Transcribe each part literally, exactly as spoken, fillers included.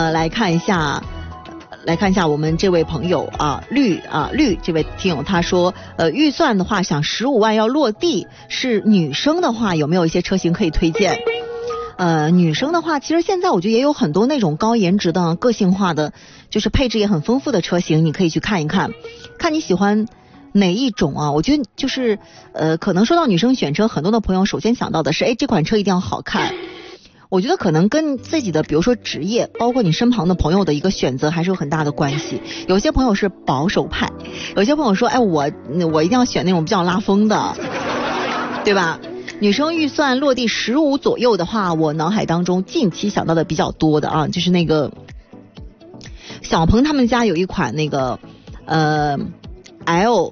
呃，来看一下。来看一下我们这位朋友啊，绿啊绿这位听友他说，呃，预算的话想十五万要落地，是女生的话有没有一些车型可以推荐？呃，女生的话，其实现在我觉得也有很多那种高颜值的、个性化的，就是配置也很丰富的车型，你可以去看一看，看你喜欢哪一种啊？我觉得就是呃，可能说到女生选车，很多的朋友首先想到的是，哎，这款车一定要好看。我觉得可能跟自己的比如说职业，包括你身旁的朋友的一个选择还是有很大的关系。有些朋友是保守派，有些朋友说，哎，我我一定要选那种比较拉风的，对吧？女生预算落地十五左右的话，我脑海当中近期想到的比较多的啊，就是那个小鹏他们家有一款那个呃 L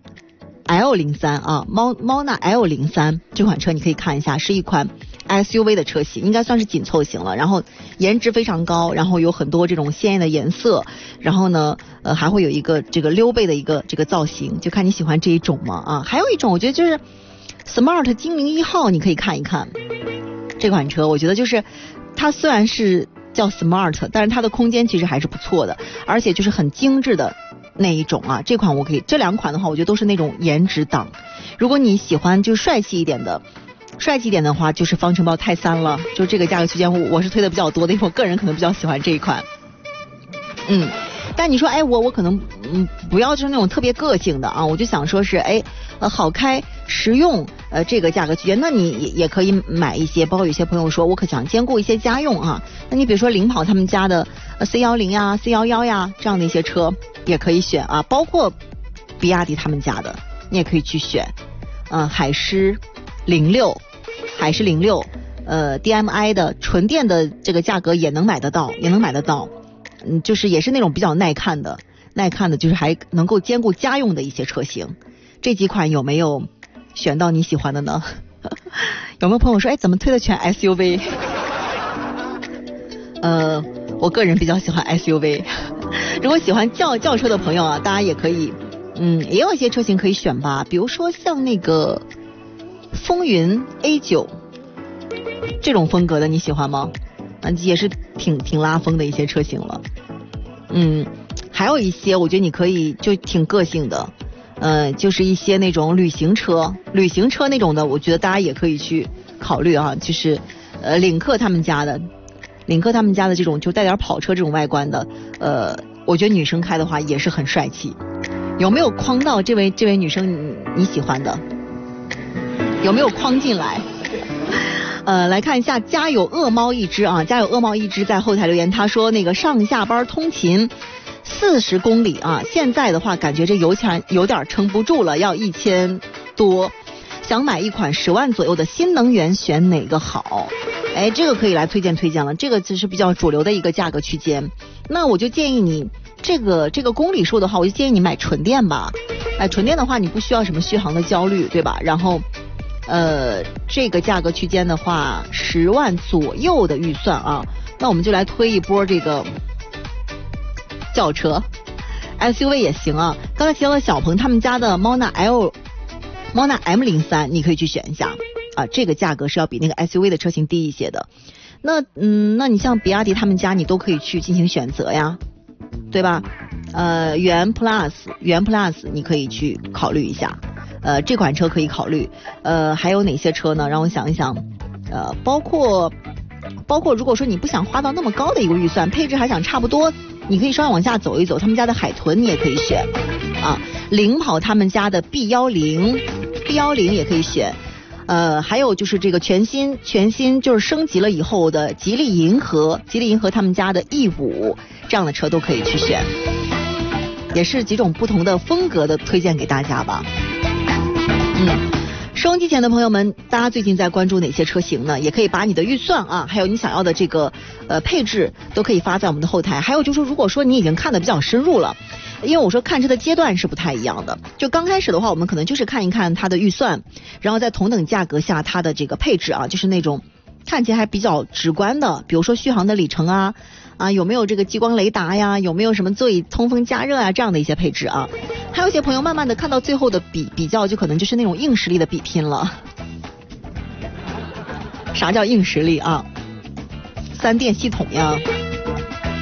L 零三啊，猫猫纳 L 零三这款车你可以看一下，是一款S U V 的车型，应该算是紧凑型了，然后颜值非常高，然后有很多这种鲜艳的颜色，然后呢呃还会有一个这个溜背的一个这个造型，就看你喜欢这一种嘛啊。还有一种我觉得就是 Smart 精灵一号，你可以看一看这款车，我觉得就是它虽然是叫 Smart， 但是它的空间其实还是不错的，而且就是很精致的那一种啊。这款我可以，这两款的话我觉得都是那种颜值档，如果你喜欢就帅气一点的帅气一点的话，就是方程豹泰三了，就这个价格区间我我是推的比较多的，因为我个人可能比较喜欢这一款。嗯，但你说哎我我可能嗯不要就是那种特别个性的啊，我就想说是哎呃好开实用呃这个价格区间，那你也也可以买一些，包括有些朋友说我可想兼顾一些家用啊，那你比如说领跑他们家的呃 C 十 呀 C 十一 呀这样的一些车也可以选啊，包括比亚迪他们家的你也可以去选，嗯、呃、海狮零六海狮零六呃 D M I 的纯电的这个价格也能买得到也能买得到，嗯就是也是那种比较耐看的耐看的就是还能够兼顾家用的一些车型，这几款有没有选到你喜欢的呢？有没有朋友说哎怎么推的全 S U V？ 呃我个人比较喜欢 S U V 如果喜欢轿轿车的朋友啊，大家也可以嗯也有一些车型可以选吧，比如说像那个风云 A 九 这种风格的你喜欢吗？嗯，也是挺挺拉风的一些车型了。嗯，还有一些我觉得你可以就挺个性的，呃，就是一些那种旅行车，旅行车那种的，我觉得大家也可以去考虑啊。就是呃，领克他们家的，领克他们家的这种就带点跑车这种外观的，呃，我觉得女生开的话也是很帅气。有没有框到这位这位女生你你喜欢的？有没有框进来？呃，来看一下，家有恶猫一只啊，家有恶猫一只在后台留言，他说那个上下班通勤四十公里啊，现在的话感觉这油钱有点撑不住了，要一千多，想买一款十万左右的新能源，选哪个好？哎，这个可以来推荐推荐了，这个只是比较主流的一个价格区间。那我就建议你这个这个公里数的话，我就建议你买纯电吧。哎，纯电的话你不需要什么续航的焦虑，对吧？然后呃，这个价格区间的话，十万左右的预算啊，那我们就来推一波这个轿车 S U V 也行啊。刚才提到了小鹏他们家的猫纳 L 猫纳 M 零三，你可以去选一下啊，这个价格是要比那个 S U V 的车型低一些的。那嗯，那你像比亚迪他们家，你都可以去进行选择呀，对吧？呃，元 Plus 元 Plus 你可以去考虑一下。呃，这款车可以考虑。呃，还有哪些车呢？让我想一想。呃，包括包括如果说你不想花到那么高的一个预算，配置还想差不多，你可以稍微往下走一走，他们家的海豚你也可以选啊。领跑他们家的 B 一零 B 一零也可以选。呃，还有就是这个全新全新就是升级了以后的吉利银河吉利银河他们家的 E 五 这样的车都可以去选，也是几种不同的风格的推荐给大家吧。嗯，收音机前的朋友们，大家最近在关注哪些车型呢？也可以把你的预算啊，还有你想要的这个呃配置都可以发在我们的后台。还有就是说，如果说你已经看得比较深入了，因为我说看车的阶段是不太一样的。就刚开始的话，我们可能就是看一看它的预算，然后在同等价格下它的这个配置啊，就是那种看起来还比较直观的，比如说续航的里程啊。啊，有没有这个激光雷达呀？有没有什么座椅通风加热啊？这样的一些配置啊，还有一些朋友慢慢的看到最后的比比较，就可能就是那种硬实力的比拼了。啥叫硬实力啊？三电系统呀，